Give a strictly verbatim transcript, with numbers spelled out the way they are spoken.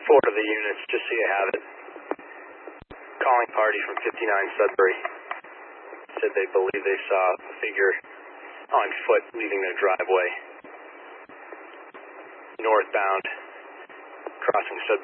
Four of the units, just so you have it. Calling party from fifty-nine Sudbury. Said they believe they saw a figure on foot leaving their driveway. Northbound, crossing Sudbury.